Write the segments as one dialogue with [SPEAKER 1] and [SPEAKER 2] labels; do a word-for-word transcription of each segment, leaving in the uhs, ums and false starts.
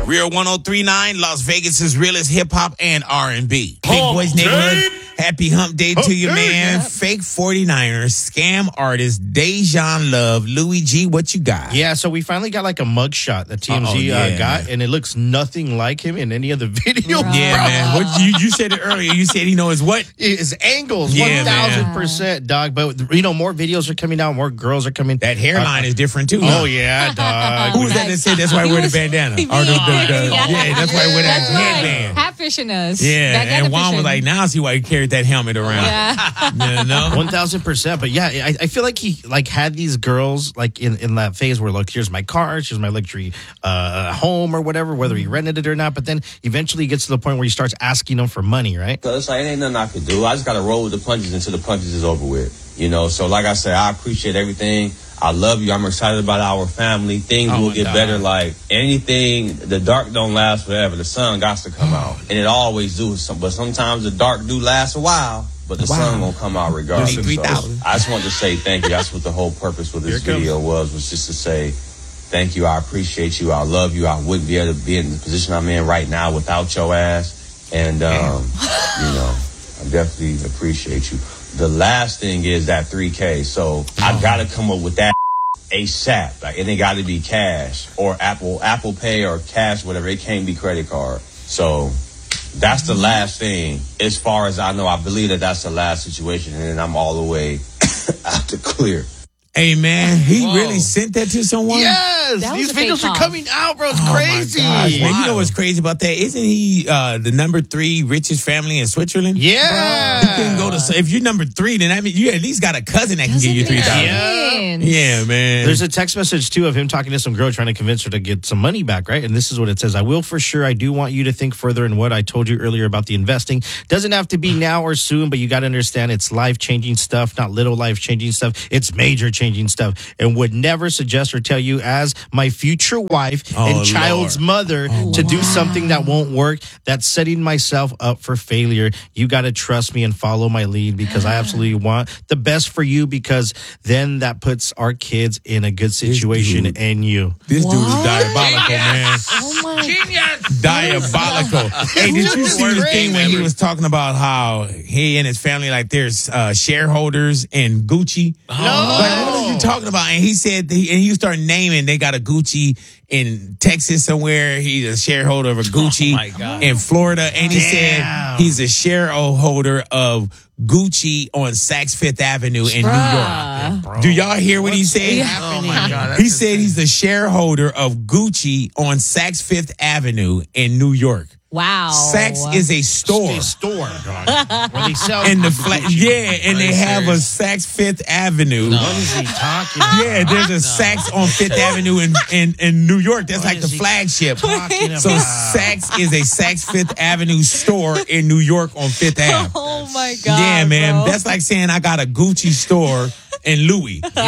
[SPEAKER 1] Real one oh three point nine, Las Vegas' realest hip-hop and R and B. Big
[SPEAKER 2] Hump
[SPEAKER 1] Boys
[SPEAKER 2] day.
[SPEAKER 1] Neighborhood. Happy hump day
[SPEAKER 2] Hump
[SPEAKER 1] to you,
[SPEAKER 2] day.
[SPEAKER 1] man.
[SPEAKER 2] Yeah.
[SPEAKER 1] Fake forty-niners, scam artist, Dejan Love. Louis G, what you got?
[SPEAKER 3] Yeah, so we finally got like a mugshot that T M Z
[SPEAKER 1] Uh-oh, yeah,
[SPEAKER 3] uh, got,
[SPEAKER 1] man.
[SPEAKER 3] and it looks nothing like him in any of the video.
[SPEAKER 1] Yeah, man. What you, you said it earlier. You said he knows what?
[SPEAKER 3] His angles,
[SPEAKER 1] Yeah,
[SPEAKER 3] one thousand percent, dog. But, you know, more videos are coming out, more girls are coming.
[SPEAKER 1] That hairline
[SPEAKER 3] Uh,
[SPEAKER 1] is different, too.
[SPEAKER 3] Oh, yeah, dog.
[SPEAKER 1] Who was that that said that's why I wear the bandana? Or the, the, the,
[SPEAKER 4] Yeah.
[SPEAKER 1] yeah, that's why I wear that
[SPEAKER 4] That's right.
[SPEAKER 1] headband.
[SPEAKER 4] Catfishing us.
[SPEAKER 1] Yeah,
[SPEAKER 4] That
[SPEAKER 1] and Juan was
[SPEAKER 4] catfishing.
[SPEAKER 1] like, now I see why he carried that helmet around.
[SPEAKER 4] Yeah.
[SPEAKER 1] You know?
[SPEAKER 3] One thousand percent, but yeah, I, I feel like he like had these girls like in, in that phase where look, here's my car, here's my luxury uh, home or whatever, whether he rented it or not. But then eventually he gets to the point where he starts asking them for money, right?
[SPEAKER 5] So it's like, it ain't nothing I could do. I just got to roll with the punches until the punches is over with. You know, so like I said, I appreciate everything. I love you. I'm excited about our family. Things
[SPEAKER 1] Oh,
[SPEAKER 5] will
[SPEAKER 1] my
[SPEAKER 5] get
[SPEAKER 1] God.
[SPEAKER 5] better. Like anything, the dark don't last forever. The sun got to come out. And it always do. Some- But sometimes the dark do last a while. But the
[SPEAKER 1] Wow.
[SPEAKER 5] sun gonna come out regardless.
[SPEAKER 1] You need three
[SPEAKER 5] So
[SPEAKER 1] thousand.
[SPEAKER 5] I just wanted to say thank you. That's what the whole purpose for this
[SPEAKER 3] Here it
[SPEAKER 5] video was, was just to say thank you. I appreciate you. I love you. I wouldn't be able to be in the position I'm in right now without your ass. And, um, you know, I definitely appreciate you. The last thing is that three K. So I got to come up with that ASAP. Like, and it got to be cash or Apple, Apple Pay or cash, whatever. It can't be credit card. So that's the last thing. As far as I know, I believe that that's the last situation, and then I'm all the way out to clear.
[SPEAKER 1] Hey, man, he
[SPEAKER 3] Whoa.
[SPEAKER 1] really sent that to someone?
[SPEAKER 3] Yes,
[SPEAKER 4] That
[SPEAKER 3] these
[SPEAKER 4] was a fake
[SPEAKER 3] videos are
[SPEAKER 4] call.
[SPEAKER 3] coming out, bro. It's
[SPEAKER 1] Oh,
[SPEAKER 3] crazy.
[SPEAKER 1] my gosh, man. You know what's crazy about that? Isn't he uh, the number three richest family in Switzerland?
[SPEAKER 3] Yeah.
[SPEAKER 1] You couldn't go to, so if you're number three, then I mean, you at least got a cousin that can give you three thousand.
[SPEAKER 3] Yeah.
[SPEAKER 1] Yeah, man.
[SPEAKER 3] There's a text message, too, of him talking to some girl trying to convince her to get some money back, right? And this is what it says. I will for sure. I do want you to think further in what I told you earlier about the investing. Doesn't have to be now or soon, but you got to understand it's life-changing stuff, not little life-changing stuff. It's major-changing stuff. And would never suggest or tell you as my future wife
[SPEAKER 1] Oh,
[SPEAKER 3] and child's
[SPEAKER 1] Lord.
[SPEAKER 3] mother to do something that won't work. That's setting myself up for failure. You got to trust me and follow my lead because I absolutely want the best for you because then that puts our kids in a good situation
[SPEAKER 1] dude.
[SPEAKER 3] and you.
[SPEAKER 1] This dude is
[SPEAKER 4] What?
[SPEAKER 1] diabolical, man.
[SPEAKER 4] Oh my.
[SPEAKER 1] Diabolical. Hey, did you see the thing when he
[SPEAKER 3] Crazy.
[SPEAKER 1] was talking about how he and his family, like, there's uh, shareholders in Gucci?
[SPEAKER 3] No.
[SPEAKER 1] Like, what are you talking about? And he said, he, and he started naming, they got a Gucci in Texas somewhere. He's a shareholder of a Gucci
[SPEAKER 2] my God.
[SPEAKER 1] in Florida. And he
[SPEAKER 3] Damn.
[SPEAKER 1] said he's a shareholder of Gucci on Saks Fifth Avenue in New York.
[SPEAKER 3] Bro.
[SPEAKER 1] Do y'all hear what he said?
[SPEAKER 2] Oh, my God.
[SPEAKER 1] He said he's the shareholder of Gucci on Saks Fifth Avenue in New York.
[SPEAKER 4] Wow.
[SPEAKER 1] Saks is a store.
[SPEAKER 3] A store, dog. Where they sell
[SPEAKER 1] And the fla- yeah, and they have a Saks Fifth Avenue.
[SPEAKER 3] What is he talking
[SPEAKER 1] Yeah, there's a Saks on Fifth Avenue in, in, in New York. That's
[SPEAKER 3] What
[SPEAKER 1] like the
[SPEAKER 3] is he
[SPEAKER 1] flagship.
[SPEAKER 3] talking about?
[SPEAKER 1] So Saks is a Saks Fifth Avenue store in New York on Fifth Avenue.
[SPEAKER 4] Oh my God.
[SPEAKER 1] Yeah, man.
[SPEAKER 4] bro.
[SPEAKER 1] That's like saying I got a Gucci store in Louis. You know,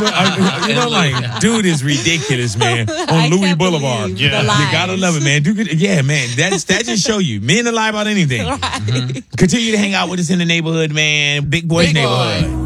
[SPEAKER 1] I- you know, like, dude is ridiculous, man. On
[SPEAKER 4] I
[SPEAKER 1] Louis
[SPEAKER 4] can't
[SPEAKER 1] Boulevard.
[SPEAKER 4] believe
[SPEAKER 1] Yeah.
[SPEAKER 4] the
[SPEAKER 1] You gotta
[SPEAKER 4] lies.
[SPEAKER 1] love it, man. Do good. Yeah, man. That's, that just show you. Men to lie about anything. Mhm. Continue to hang out with us in the neighborhood, man. Big Boys
[SPEAKER 3] Big
[SPEAKER 1] Neighborhood.
[SPEAKER 3] Boy.